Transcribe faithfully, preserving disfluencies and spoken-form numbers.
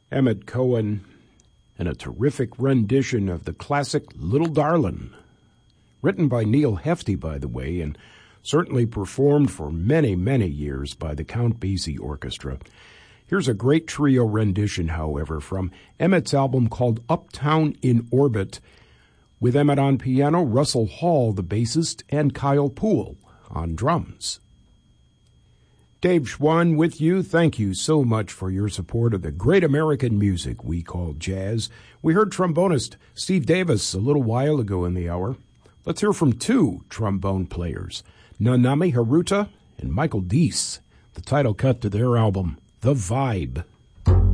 Emmett Cohen, and a terrific rendition of the classic Little Darlin', written by Neil Hefti, by the way, and certainly performed for many, many years by the Count Basie Orchestra. Here's a great trio rendition, however, from Emmett's album called Uptown in Orbit, with Emmett on piano, Russell Hall, the bassist, and Kyle Poole on drums. Dave Schwann with you. Thank you so much for your support of the great American music we call jazz. We heard trombonist Steve Davis a little while ago in the hour. Let's hear from two trombone players, Nanami Haruta and Michael Deese, the title cut to their album, The Vibe.